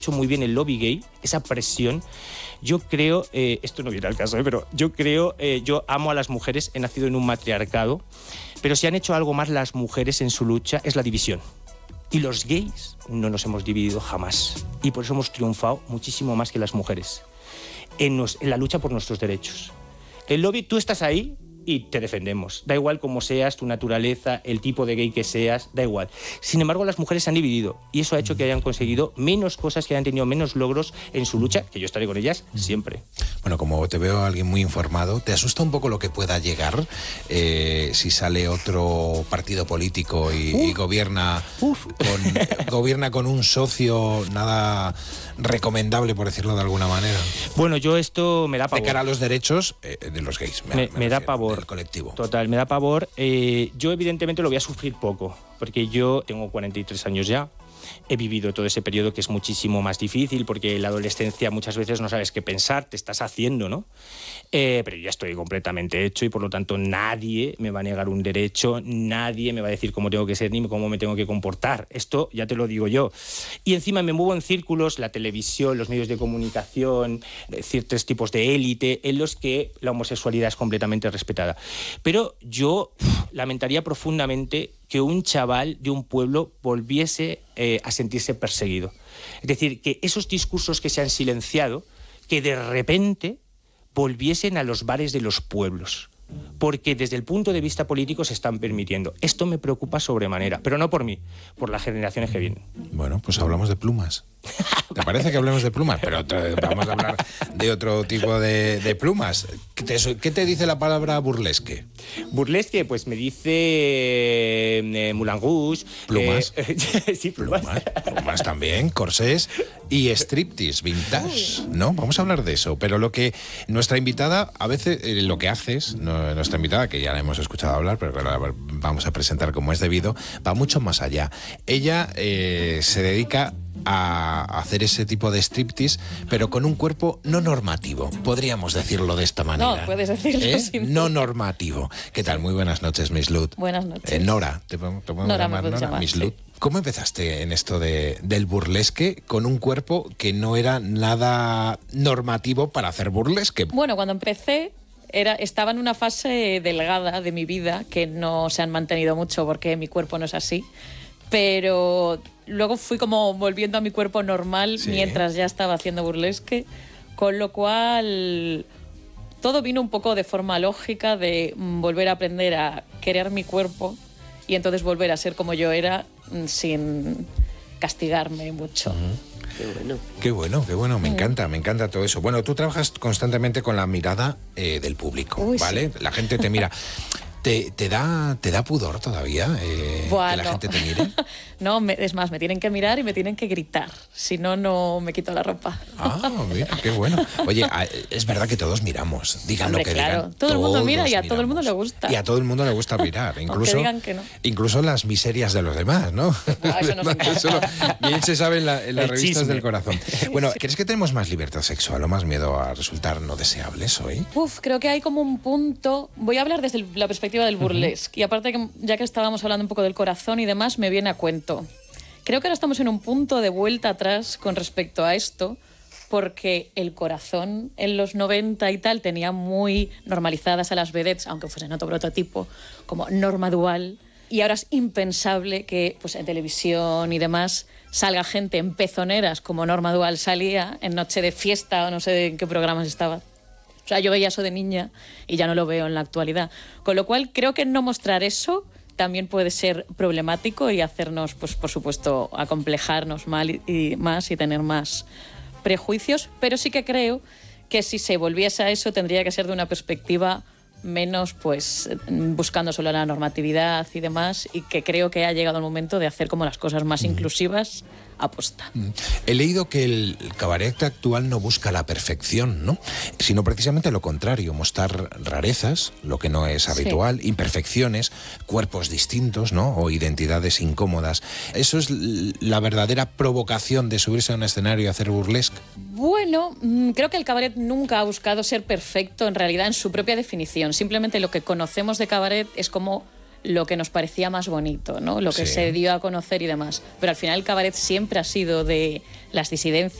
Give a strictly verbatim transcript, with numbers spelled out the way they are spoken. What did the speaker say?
hecho muy bien el lobby gay, esa presión. Yo creo, eh, esto no viene al caso, eh, pero yo creo, eh, yo amo a las mujeres, he nacido en un matriarcado, pero si han hecho algo más las mujeres en su lucha es la división. Y los gays no nos hemos dividido jamás. Y por eso hemos triunfado muchísimo más que las mujeres en, nos, en la lucha por nuestros derechos. El lobby, tú estás ahí y te defendemos. Da igual cómo seas, tu naturaleza, el tipo de gay que seas, da igual. Sin embargo, las mujeres se han dividido y eso ha hecho que hayan conseguido menos cosas, que hayan tenido menos logros en su lucha, que yo estaré con ellas siempre. Bueno, como te veo a alguien muy informado, ¿te asusta un poco lo que pueda llegar eh, si sale otro partido político y, y gobierna, uf. Con, gobierna con un socio nada recomendable, por decirlo de alguna manera? Bueno, yo esto me da pavor. De cara a los derechos eh, de los gays. Me, me, me, me da pavor. Del colectivo. Total, me da pavor. Eh, yo evidentemente lo voy a sufrir poco, porque yo tengo cuarenta y tres años ya. He vivido todo ese periodo que es muchísimo más difícil porque en la adolescencia muchas veces no sabes qué pensar, te estás haciendo, ¿no? Eh, pero ya estoy completamente hecho y por lo tanto nadie me va a negar un derecho, nadie me va a decir cómo tengo que ser ni cómo me tengo que comportar. Esto ya te lo digo yo. Y encima me muevo en círculos, la televisión, los medios de comunicación, ciertos tipos de élite en los que la homosexualidad es completamente respetada. Pero yo uf, lamentaría profundamente que un chaval de un pueblo volviese eh, a sentirse perseguido. Es decir, que esos discursos que se han silenciado, que de repente volviesen a los bares de los pueblos. Porque desde el punto de vista político se están permitiendo. Esto me preocupa sobremanera, pero no por mí, por las generaciones que vienen. Bueno, pues hablamos de plumas. ¿Te parece que hablemos de plumas? Pero vamos a hablar de otro tipo de, de plumas. ¿Qué te, ¿Qué te dice la palabra burlesque? Burlesque, pues me dice eh, Moulin Rouge. Plumas. Eh, sí, plumas. plumas. Plumas también, corsés y striptease vintage, ¿no? Vamos a hablar de eso. Pero lo que nuestra invitada, a veces eh, lo que haces, no, nuestra invitada, que ya la hemos escuchado hablar, pero que la vamos a presentar como es debido, va mucho más allá. Ella eh, se dedica a hacer ese tipo de striptease, pero con un cuerpo no normativo, podríamos decirlo de esta manera. No, puedes decirlo ¿Eh? sin No normativo. ¿Qué tal? Muy buenas noches, Miss Lut. Buenas noches. Eh, Nora, ¿te podemos Nora, llamar me Nora? llamar, Miss sí. Lut. ¿Cómo empezaste en esto de, del burlesque con un cuerpo que no era nada normativo para hacer burlesque? Bueno, cuando empecé era, estaba en una fase delgada de mi vida que no se han mantenido mucho porque mi cuerpo no es así. Pero luego fui como volviendo a mi cuerpo normal, sí, mientras ya estaba haciendo burlesque, con lo cual todo vino un poco de forma lógica de volver a aprender a querer mi cuerpo y entonces volver a ser como yo era sin castigarme mucho. Uh-huh. Qué bueno. Qué bueno, qué bueno, me mm. encanta, me encanta todo eso. Bueno, tú trabajas constantemente con la mirada eh, del público, Uy, ¿vale? Sí. La gente te mira. ¿Te, te, da, ¿Te da pudor todavía eh, bueno, que la gente te mire? No, me, es más, me tienen que mirar y me tienen que gritar. Si no, no me quito la ropa. Ah, mira, qué bueno. Oye, es verdad que todos miramos. Digan Hombre, lo que claro. digan. Todo el mundo mira y a miramos. todo el mundo le gusta. Y a todo el mundo le gusta mirar. Incluso, digan que no. incluso las miserias de los demás, ¿no? Ah, eso nos encanta. Eso lo, bien se sabe en, la, en las el revistas chisme. Del corazón. Bueno, ¿crees que tenemos más libertad sexual o más miedo a resultar no deseables hoy? Uf, creo que hay como un punto... Voy a hablar desde la perspectiva del burlesque. Uh-huh. Y aparte, que ya que estábamos hablando un poco del corazón y demás, me viene a cuento. Creo que ahora estamos en un punto de vuelta atrás con respecto a esto, porque el corazón en los noventa y tal tenía muy normalizadas a las vedettes, aunque fuesen otro prototipo, como norma dual. Y ahora es impensable que pues, en televisión y demás salga gente en pezoneras como Norma Dual salía en Noche de Fiesta o no sé en qué programas estaba. O sea, yo veía eso de niña y ya no lo veo en la actualidad. Con lo cual, creo que no mostrar eso también puede ser problemático y hacernos, pues por supuesto, acomplejarnos mal y, y más y tener más prejuicios. Pero sí que creo que si se volviese a eso tendría que ser de una perspectiva menos, pues, buscando solo la normatividad y demás, y que creo que ha llegado el momento de hacer como las cosas más mm. inclusivas aposta. Mm. He leído que el cabaret actual no busca la perfección, ¿no? Sino precisamente lo contrario, mostrar rarezas, lo que no es habitual, sí. imperfecciones, cuerpos distintos, ¿no? O identidades incómodas. ¿Eso es la verdadera provocación de subirse a un escenario y hacer burlesque? Bueno, creo que el cabaret nunca ha buscado ser perfecto en realidad en su propia definición. Simplemente lo que conocemos de cabaret es como lo que nos parecía más bonito, ¿no? Lo que Sí. se dio a conocer y demás. Pero al final el cabaret siempre ha sido de las disidencias